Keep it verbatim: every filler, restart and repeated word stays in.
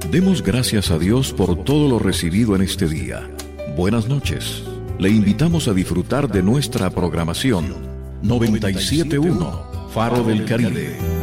Demos gracias a Dios por todo lo recibido en este día. Buenas noches. Le invitamos a disfrutar de nuestra programación. noventa y siete punto uno Faro del Caribe.